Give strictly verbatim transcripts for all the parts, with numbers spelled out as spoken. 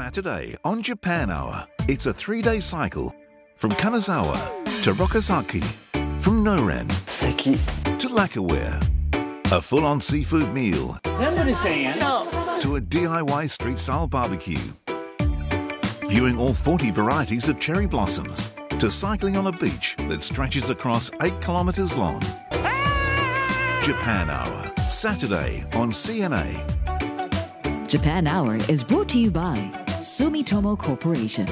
Saturday on Japan Hour. It's a three-day cycle from Kanazawa to Rokasaki, from Noren to Lakaware. A full-on seafood meal to a D I Y street-style barbecue. Viewing all forty varieties of cherry blossoms to cycling on a beach that stretches across eight kilometres long. Japan Hour, Saturday on C N A. Japan Hour is brought to you by Sumitomo Corporation.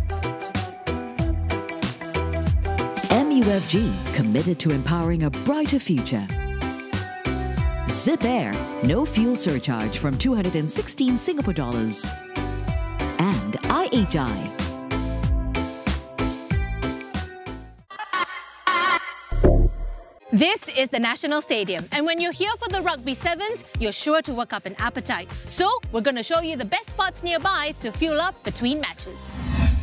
M U F G, committed to empowering a brighter future. Zip Air, no fuel surcharge from two hundred sixteen Singapore dollars. And I H I. This is the National Stadium, and when you're here for the Rugby Sevens, you're sure to work up an appetite. So, we're going to show you the best spots nearby to fuel up between matches.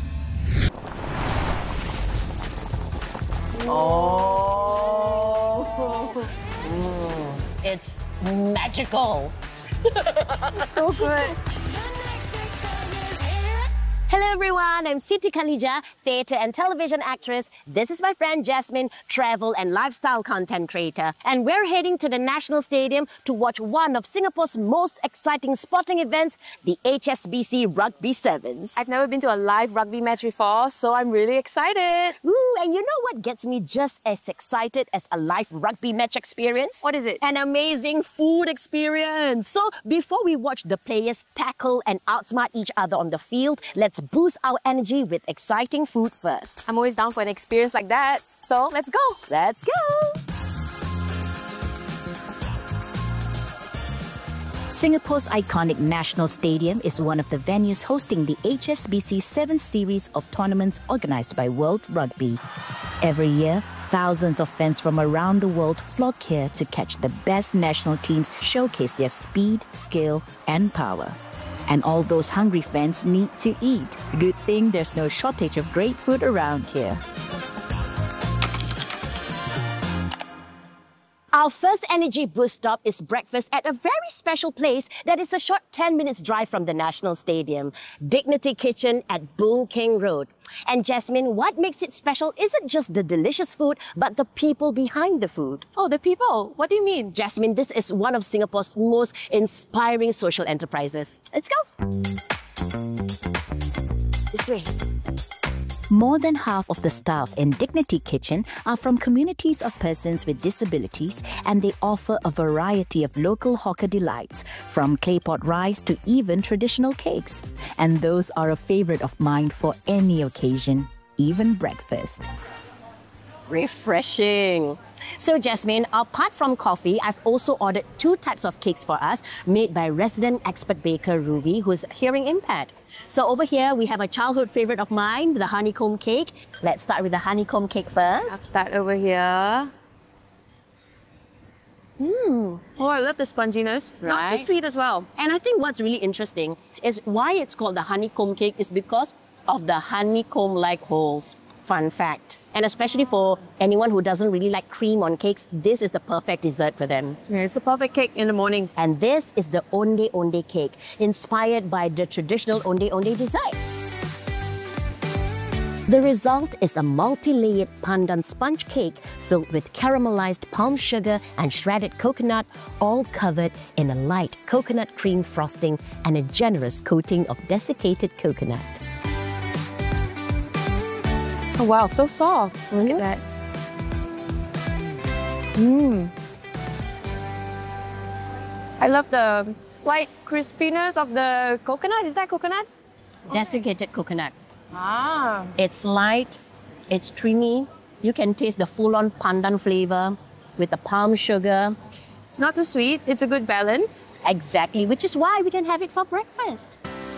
Oh, mm. It's magical. So good. Hello everyone, I'm Siti Khalija, theatre and television actress. This is my friend Jasmine, travel and lifestyle content creator. And we're heading to the National Stadium to watch one of Singapore's most exciting sporting events, the H S B C Rugby Sevens. I've never been to a live rugby match before, so I'm really excited. Ooh, and you know what gets me just as excited as a live rugby match experience? What is it? An amazing food experience. So before we watch the players tackle and outsmart each other on the field, let's boost our energy with exciting food first. I'm always down for an experience like that. So let's go. Let's go. Singapore's iconic National Stadium is one of the venues hosting the H S B C Sevens series of tournaments organised by World Rugby. Every year, thousands of fans from around the world flock here to catch the best national teams showcase their speed, skill and power. And all those hungry fans need to eat. Good thing there's no shortage of great food around here. Our first energy boost stop is breakfast at a very special place that is a short ten minutes drive from the National Stadium, Dignity Kitchen at Boon Keng Road. And Jasmine, what makes it special isn't just the delicious food, but the people behind the food. Oh, the people? What do you mean? Jasmine, this is one of Singapore's most inspiring social enterprises. Let's go. This way. More than half of the staff in Dignity Kitchen are from communities of persons with disabilities, and they offer a variety of local hawker delights, from claypot rice to even traditional cakes. And those are a favorite of mine for any occasion, even breakfast. Refreshing. So Jasmine, apart from coffee, I've also ordered two types of cakes for us, made by resident expert baker Ruby, who's hearing impaired. So over here, we have a childhood favorite of mine, the honeycomb cake. Let's start with the honeycomb cake first. I'll start over here. Mmm. Oh, I love the sponginess. Right. Not too sweet as well. And I think what's really interesting is why it's called the honeycomb cake is because of the honeycomb-like holes. Fun fact. And especially for anyone who doesn't really like cream on cakes, this is the perfect dessert for them. Yeah, it's a perfect cake in the mornings. And this is the Onde Onde cake, inspired by the traditional Onde Onde design. The result is a multi-layered pandan sponge cake filled with caramelized palm sugar and shredded coconut, all covered in a light coconut cream frosting and a generous coating of desiccated coconut. Oh wow, so soft. Look Mm-hmm. at that. Mmm. I love the slight crispiness of the coconut. Is that coconut? Desiccated coconut. Ah. It's light, it's creamy. You can taste the full-on pandan flavor with the palm sugar. It's not too sweet. It's a good balance. Exactly, which is why we can have it for breakfast.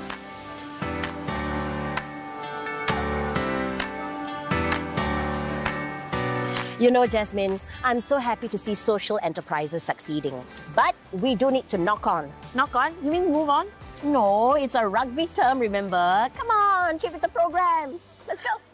You know, Jasmine, I'm so happy to see social enterprises succeeding. But we do need to knock on. Knock on? You mean move on? No, it's a rugby term, remember? Come on, keep it the program. Let's go.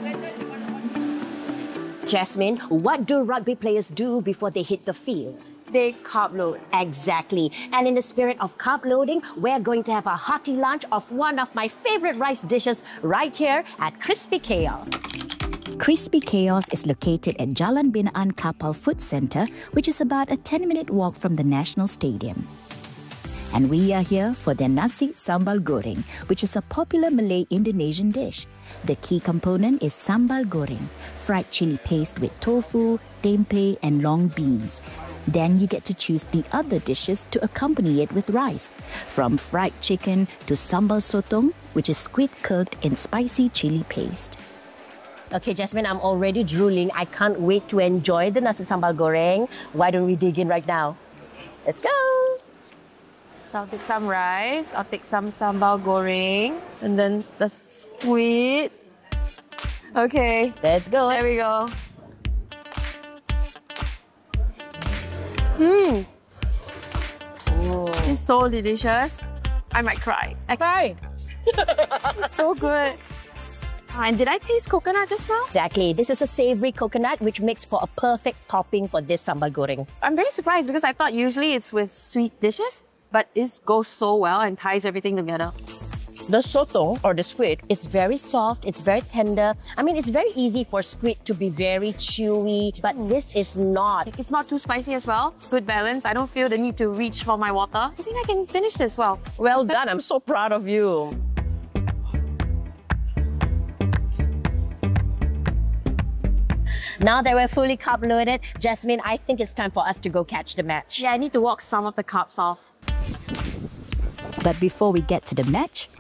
Jasmine, what do rugby players do before they hit the field? they carb load. Exactly. And in the spirit of carb loading, we're going to have a hearty lunch of one of my favorite rice dishes right here at Crispy Chaos. Crispy Chaos is located at Jalan Binaan Kapal Food Centre, which is about a ten minute walk from the National Stadium. And we are here for their nasi sambal goreng, which is a popular Malay Indonesian dish. The key component is sambal goreng, fried chili paste with tofu, tempeh and long beans. Then you get to choose the other dishes to accompany it with rice, from fried chicken to sambal sotong, which is squid cooked in spicy chili paste. Okay, Jasmine, I'm already drooling. I can't wait to enjoy the nasi sambal goreng. Why don't we dig in right now? Let's go! So I'll take some rice, I'll take some sambal goreng, and then the squid. Okay. Let's go. There we go. Mmm. It's so delicious. I might cry. I cry. It's so good. And did I taste coconut just now? Exactly. This is a savory coconut, which makes for a perfect topping for this sambal goreng. I'm very surprised because I thought usually it's with sweet dishes, but this goes so well and ties everything together. The sotong, or the squid, is very soft, it's very tender. I mean, it's very easy for squid to be very chewy, but this is not. It's not too spicy as well. It's good balance. I don't feel the need to reach for my water. I think I can finish this well. Well done. I'm so proud of you. Now that we're fully carb loaded, Jasmine, I think it's time for us to go catch the match. Yeah, I need to walk some of the carbs off. But before we get to the match,